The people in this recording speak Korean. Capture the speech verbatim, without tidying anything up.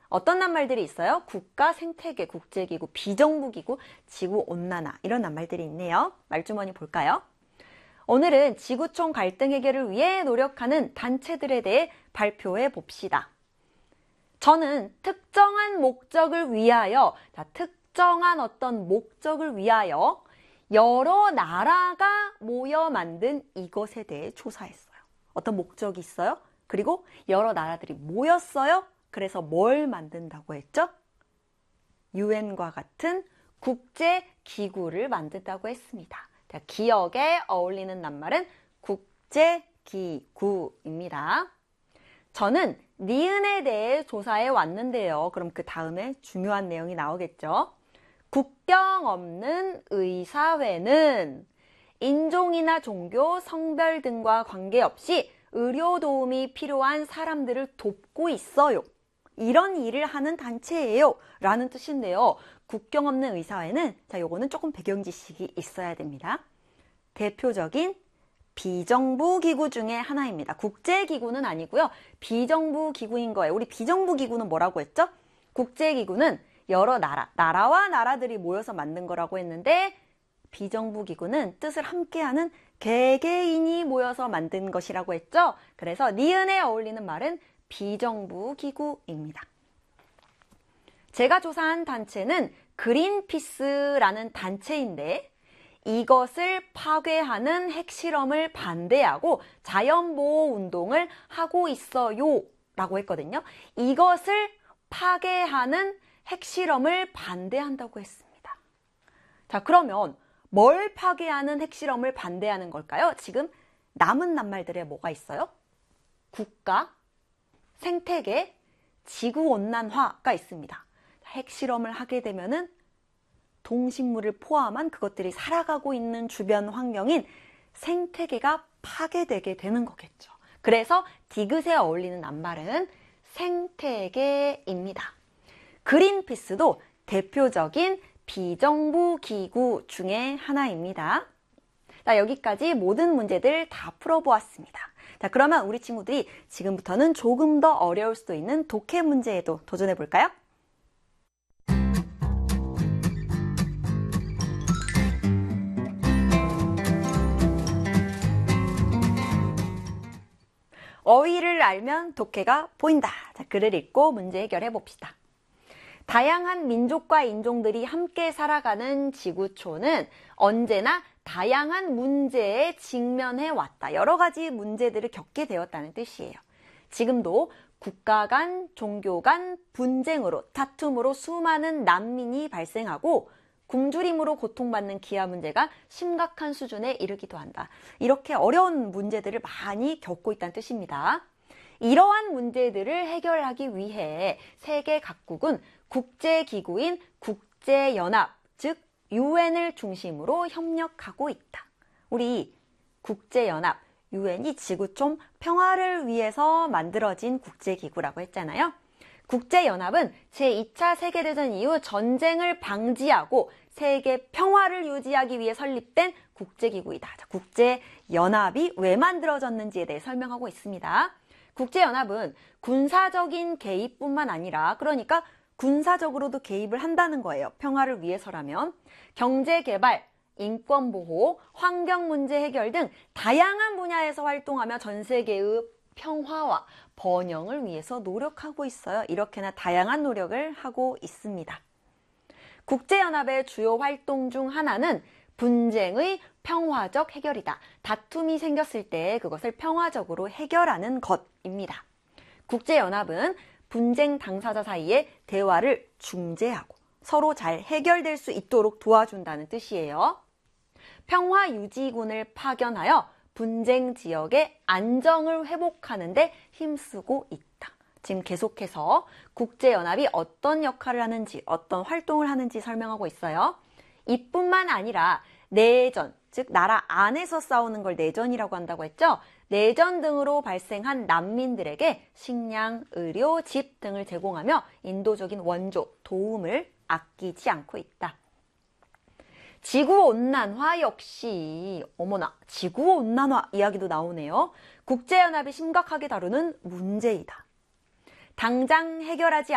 어떤 낱말들이 있어요? 국가, 생태계, 국제기구, 비정부기구, 지구온난화 이런 낱말들이 있네요. 말주머니 볼까요? 오늘은 지구촌 갈등 해결을 위해 노력하는 단체들에 대해 발표해 봅시다. 저는 특정한 목적을 위하여, 자, 특정한 어떤 목적을 위하여 여러 나라가 모여 만든 이것에 대해 조사했어요. 어떤 목적이 있어요? 그리고 여러 나라들이 모였어요. 그래서 뭘 만든다고 했죠? 유엔과 같은 국제기구를 만든다고 했습니다. 기억에 어울리는 낱말은 국제기구입니다. 저는 니은에 대해 조사해 왔는데요. 그럼 그 다음에 중요한 내용이 나오겠죠. 국경 없는 의사회는 인종이나 종교, 성별 등과 관계없이 의료 도움이 필요한 사람들을 돕고 있어요. 이런 일을 하는 단체예요. 라는 뜻인데요. 국경 없는 의사회는, 자, 요거는 조금 배경 지식이 있어야 됩니다. 대표적인 비정부 기구 중에 하나입니다. 국제기구는 아니고요. 비정부 기구인 거예요. 우리 비정부 기구는 뭐라고 했죠? 국제기구는 여러 나라, 나라와 나라들이 모여서 만든 거라고 했는데 비정부 기구는 뜻을 함께하는 개개인이 모여서 만든 것이라고 했죠? 그래서 니은에 어울리는 말은 비정부 기구입니다. 제가 조사한 단체는 그린피스라는 단체인데 이것을 파괴하는 핵실험을 반대하고 자연보호 운동을 하고 있어요 라고 했거든요. 이것을 파괴하는 핵실험을 반대한다고 했습니다. 자, 그러면 뭘 파괴하는 핵실험을 반대하는 걸까요? 지금 남은 낱말들에 뭐가 있어요? 국가, 생태계, 지구온난화가 있습니다. 핵실험을 하게 되면은 동식물을 포함한 그것들이 살아가고 있는 주변 환경인 생태계가 파괴되게 되는 거겠죠. 그래서 디귿에 어울리는 낱말은 생태계입니다. 그린피스도 대표적인 비정부 기구 중에 하나입니다. 자, 여기까지 모든 문제들 다 풀어보았습니다. 자, 그러면 우리 친구들이 지금부터는 조금 더 어려울 수도 있는 독해 문제에도 도전해 볼까요? 어휘를 알면 독해가 보인다. 자, 글을 읽고 문제 해결해 봅시다. 다양한 민족과 인종들이 함께 살아가는 지구촌은 언제나 다양한 문제에 직면해 왔다. 여러 가지 문제들을 겪게 되었다는 뜻이에요. 지금도 국가 간, 종교 간 분쟁으로, 다툼으로 수많은 난민이 발생하고 굶주림으로 고통받는 기아 문제가 심각한 수준에 이르기도 한다. 이렇게 어려운 문제들을 많이 겪고 있다는 뜻입니다. 이러한 문제들을 해결하기 위해 세계 각국은 국제기구인 국제연합, 즉 유엔을 중심으로 협력하고 있다. 우리 국제연합, 유엔이 지구촌 평화를 위해서 만들어진 국제기구라고 했잖아요. 국제연합은 제이 차 세계대전 이후 전쟁을 방지하고 세계 평화를 유지하기 위해 설립된 국제기구이다. 국제연합이 왜 만들어졌는지에 대해 설명하고 있습니다. 국제연합은 군사적인 개입뿐만 아니라, 그러니까 군사적으로도 개입을 한다는 거예요. 평화를 위해서라면. 경제개발, 인권보호, 환경문제 해결 등 다양한 분야에서 활동하며 전 세계의 평화와 번영을 위해서 노력하고 있어요. 이렇게나 다양한 노력을 하고 있습니다. 국제연합의 주요 활동 중 하나는 분쟁의 평화적 해결이다. 다툼이 생겼을 때 그것을 평화적으로 해결하는 것입니다. 국제연합은 분쟁 당사자 사이에 대화를 중재하고 서로 잘 해결될 수 있도록 도와준다는 뜻이에요. 평화유지군을 파견하여 분쟁 지역의 안정을 회복하는 데 힘쓰고 있다. 지금 계속해서 국제연합이 어떤 역할을 하는지, 어떤 활동을 하는지 설명하고 있어요. 이뿐만 아니라 내전, 즉 나라 안에서 싸우는 걸 내전이라고 한다고 했죠. 내전 등으로 발생한 난민들에게 식량, 의료, 집 등을 제공하며 인도적인 원조, 도움을 아끼지 않고 있다. 지구온난화 역시, 어머나, 지구온난화 이야기도 나오네요. 국제연합이 심각하게 다루는 문제이다. 당장 해결하지